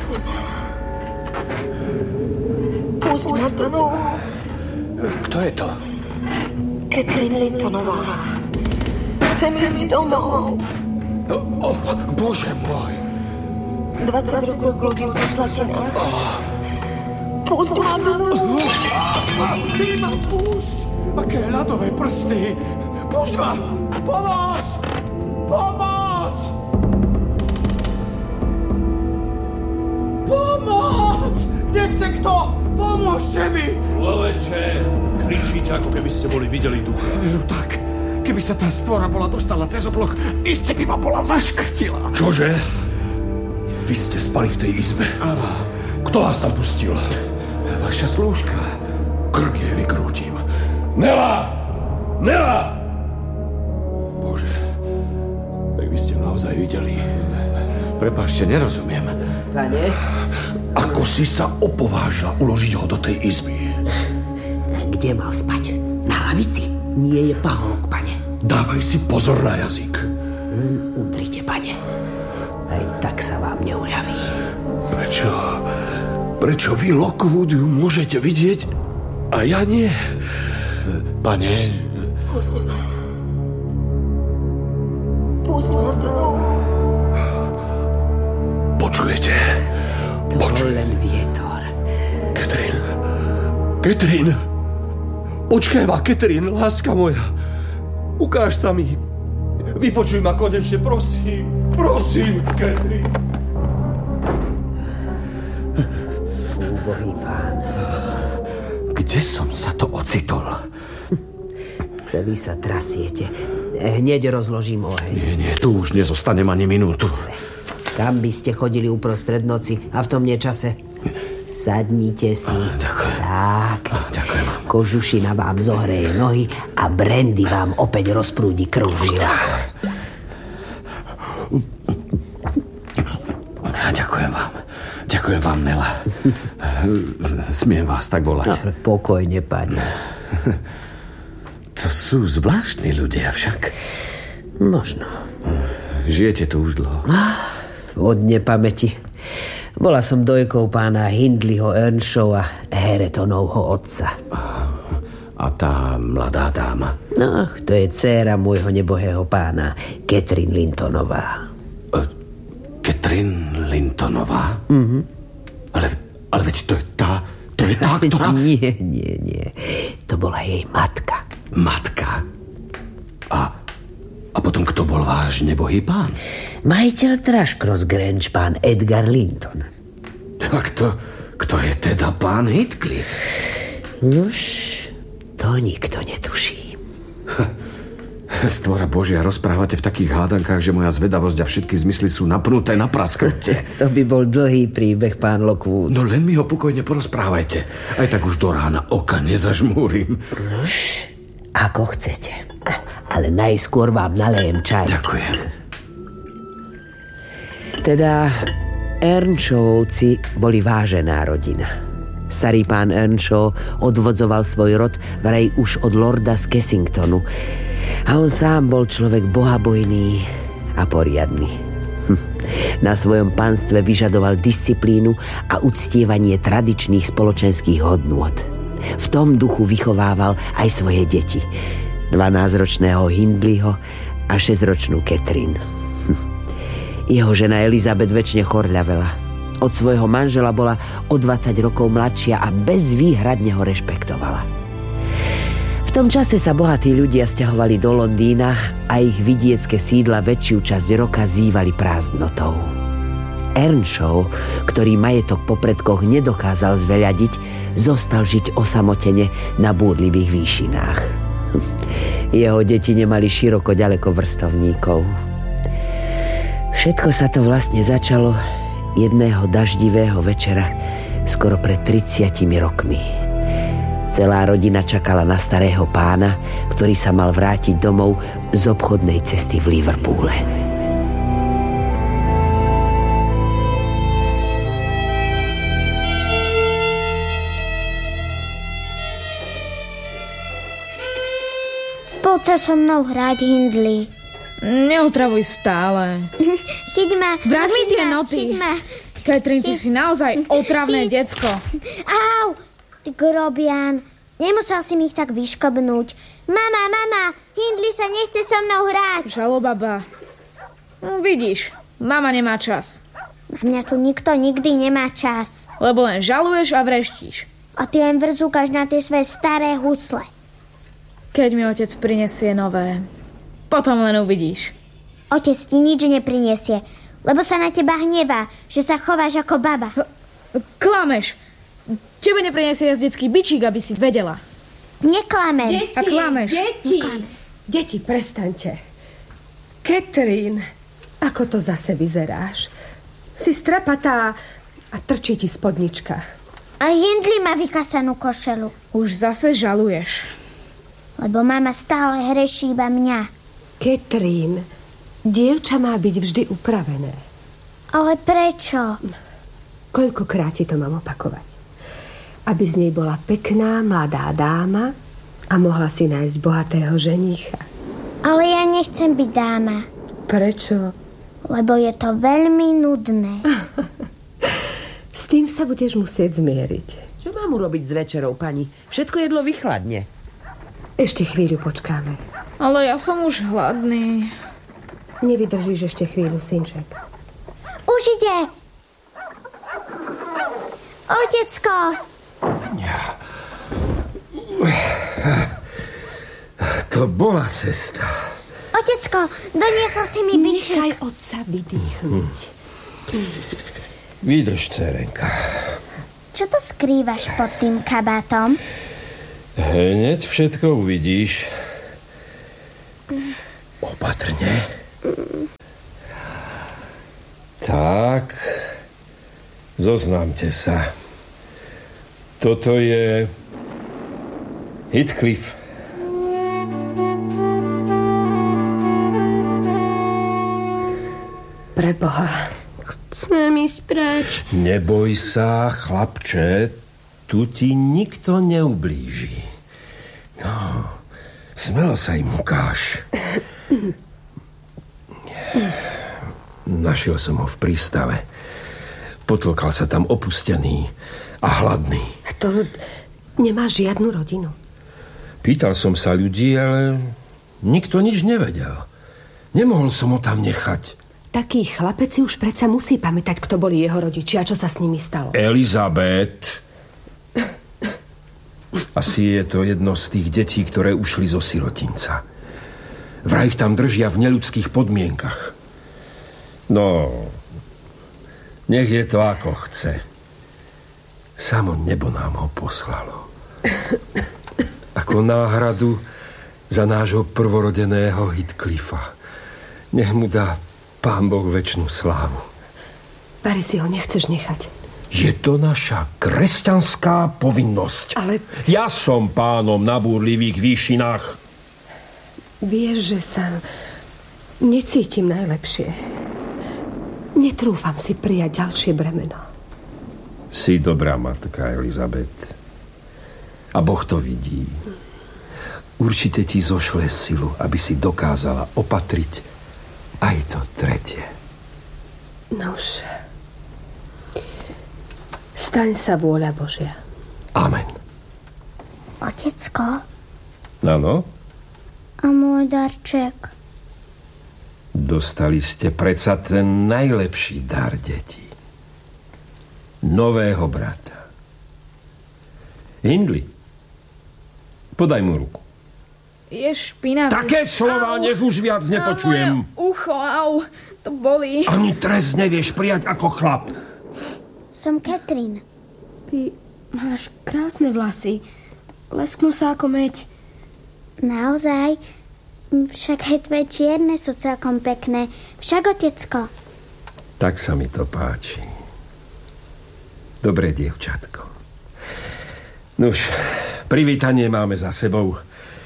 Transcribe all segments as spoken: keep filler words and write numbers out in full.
Pusť ma domov. Kto je to? Catherine Lintonová. Chcem ísť domov. O, o, Bože môj. dvadsať rokov blúdim po slatinách. Pusť ma domov. Ty ma pusť. Aké ľadové prsty. Pusť ma. Pomoc. Pomoc. Pomoc. Kde ste kto? Pomôžte mi. Človeče, kričíte, ako keby ste boli videli ducha. Veru tak. Keby sa tá stvora bola dostala cez oblok, iste by ma bola zaškrtila. Čože? Vy ste spali v tej izbe. Áno. Kto vás tam pustil? Vaša slúžka. Krk jej vykrútim. Nela! Nela! Bože, tak vy ste naozaj videli. Prepáčte, nerozumiem. Pane? Ako si sa opovážila uložiť ho do tej izby? Kde mal spať? Na lavici? Nie je paholok, pane. Dávaj si pozor na jazyk. Len udrite, pane. Aj tak sa vám neuľaví. Prečo? Prečo vy, Lockwood, ju môžete vidieť a ja nie? Pane... Pusť ma. Pusť ma domov. Počujete? To bol len vietor. Catherine. Catherine. Počkaj ma, Catherine, láska moja. Ukáž sa mi. Vypočuj ma konečne, prosím. Prosím, Catherine. Úbohý pán. Kde som sa to ocitol? Celý sa trasiete. Hneď rozložím oheň. Nie, nie, tu už nezostanem ani minútu. Kam by ste chodili uprostred noci a v tom nečase? Sadnite si. Ďakujem. Tak. Ďakujem. Kožušina vám zohreje nohy a brandy vám opäť rozprúdi krv v žilách. Ďakujem vám. Ďakujem vám, Nela. Smiem vás tak volať. No, pokojne, pani. To sú zvláštni ľudia však. Možno. Žijete tu už dlho? Od nepamäti. Bola som dojkou pána Hindleyho Earnshawa, Haretonovho otca. A tá mladá dáma? No, to je dcéra môjho nebohého pána, Catherine Lintonová. Uh, Catherine Lintonová? Mhm. Ale, ale veď to je tá, to je tá, ktorá... Nie, nie, nie. To bola jej matka. Matka? A... A potom kto bol váš nebohý pán? Majiteľ Thrushcross Grange, pán Edgar Linton. A kto, kto je teda pán Heathcliff? Nož, to nikto netuší. Stvora Božia, rozprávate v takých hádankách, že moja zvedavosť a všetky zmysly sú napnuté na prasknutie. To by bol dlhý príbeh, pán Lockwood. No len mi ho pokojne porozprávajte. Aj tak už do rána oka nezažmúrim. Nož, ako chcete. Ale najskôr vám nalejem čaj. Ďakujem. Teda Earnshawovci boli vážená rodina. Starý pán Earnshaw odvodzoval svoj rod vraj už od lorda z Kensingtonu. A on sám bol človek bohabojný a poriadny. Na svojom pánstve vyžadoval disciplínu a uctievanie tradičných spoločenských hodnôt. V tom duchu vychovával aj svoje deti. dvanásťročného Hindleyho a šesťročnú Catherine. Jeho žena Elizabeth večne chorľavela. Od svojho manžela bola o dvadsať rokov mladšia a bezvýhradne ho rešpektovala. V tom čase sa bohatí ľudia sťahovali do Londýna a ich vidiecké sídla väčšiu časť roka zývali prázdnotou. Earnshaw, ktorý majetok po predkoch nedokázal zveľadiť, zostal žiť osamotene na búrlivých výšinách. Jeho deti nemali široko ďaleko vrstovníkov. Všetko sa to vlastne začalo jedného daždivého večera skoro pred tridsiatimi rokmi. Celá rodina čakala na starého pána, ktorý sa mal vrátiť domov z obchodnej cesty v Liverpoole. Poď sa so mnou hrať, Hindley. Neutravuj stále. Chyť ma. Vráť mi tie ma, noty. Chyť ma. Catherine, ty si naozaj otravné decko. Au, ty grobian. Nemusel si mi ich tak vyškobnúť. Mama, mama, Hindley sa nechce so mnou hrať. Žalobaba. No vidíš, mama nemá čas. Na mňa tu nikto nikdy nemá čas. Lebo len žaluješ a vreštíš. A ty len vrzúkaš na tie svoje staré husle. Keď mi otec prinesie nové, potom len uvidíš. Otec ti nič neprinesie, lebo sa na teba hnevá, že sa chováš ako baba. Klameš. Tebe neprinesie jazdecký bičík, aby si vedela. Neklamem. A Deti, klameš. deti, deti, prestaňte. Catherine, ako to zase vyzeráš? Si strapatá a trčí ti spodnička. A Hindley má vykasanú košelu. Už zase žaluješ. Lebo mama stále hreší iba mňa. Catherine, dievča má byť vždy upravené. Ale prečo? Koľkokrát ti to mám opakovať? Aby z nej bola pekná, mladá dáma a mohla si nájsť bohatého ženícha. Ale ja nechcem byť dáma. Prečo? Lebo je to veľmi nudné. S tým sa budeš musieť zmieriť. Čo mám urobiť s večerou, pani? Všetko jedlo vychladne. Ešte chvíľu počkáme. Ale ja som už hladný. Nevydržíš ešte chvíľu, synček. Už ide! Otecko! To bola cesta. Otecko, doniesol si mi bičík. Nechaj otca vydýchnuť. Vydrž, dcerenka. Čo to skrývaš pod tým kabátom? Hneď všetko uvidíš. Opatrne. Tak, zoznámte sa. Toto je Heathcliff. Preboha. Chcem ísť preč. Neboj sa, chlapče, tu ti nikto neublíži. No, smelo sa im ukáž. Našiel som ho v prístave. Potlkal sa tam opustený a hladný. To nemá žiadnu rodinu. Pýtal som sa ľudí, ale nikto nič nevedel. Nemohol som ho tam nechať. Taký chlapec si už predsa musí pamätať, kto boli jeho rodičia a čo sa s nimi stalo. Elizabeth. Asi je to jedno z tých detí, ktoré ušli zo sirotinca. Vraj ich tam držia v neľudských podmienkach. No, nech je to ako chce. Samo nebo nám ho poslalo. Ako náhradu za nášho prvorodeného Heathcliffa. Nech mu dá Pán Boh večnú slávu. Pari si ho nechceš nechať. Je to naša kresťanská povinnosť. Ale... Ja som pánom na búrlivých výšinách. Vieš, že sa necítim najlepšie. Netrúfam si prijať ďalšie bremeno. Si dobrá matka, Elizabeth. A Boh to vidí. Určite ti zošle silu, aby si dokázala opatriť aj to tretie. Nož. Staň sa vôľa Božia. Amen. Otecko? Áno? A môj darček? Dostali ste predsa ten najlepší dar, deti. Nového brata. Hindley, podaj mu ruku. Je špinavý. Také slova nech už viac nepočujem. Moje ucho, au, to bolí. Ani trest nevieš prijať ako chlap. Som Catherine. Ty máš krásne vlasy. Lesknú sa ako meď. Naozaj? Však aj tvoje čierne sú celkom pekné. Však, otecko. Tak sa mi to páči. Dobré dievčatko. Nuž, privítanie máme za sebou.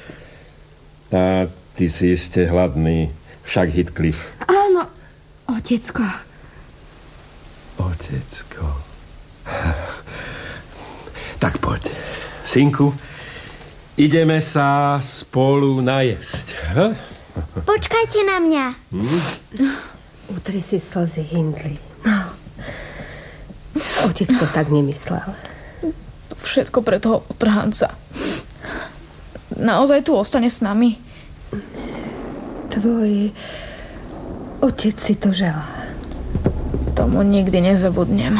A ty si iste hladný, však Heathcliff. Áno, otecko. Otecko. Tak poď, synku, ideme sa spolu najesť. Ha? Počkajte na mňa. Hm? Utri si slzy, Hindley. No. Otec to tak nemyslel. Všetko pre toho potrhanca. Naozaj tu ostane s nami? Tvoj otec si to želá. Tomu nikdy nezabudnem.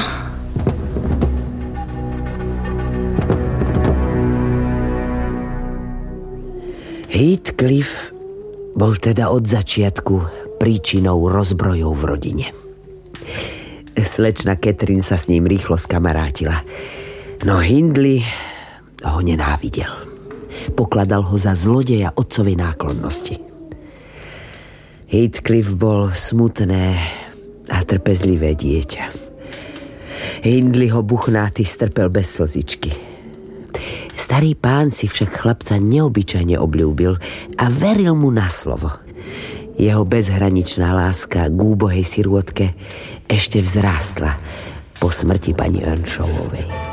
Heathcliff bol teda od začiatku príčinou rozbrojov v rodine. Slečna Catherine sa s ním rýchlo skamarátila. No Hindley ho nenávidel. Pokladal ho za zlodeja otcovej náklonnosti. Heathcliff bol smutné a trpezlivé dieťa. Hindley ho buchnáty strpel bez slzičky. Starý pán si však chlapca neobyčajne obľúbil a veril mu na slovo. Jeho bezhraničná láska k úbohej sirôtke ešte vzrástla po smrti pani Earnshawovej.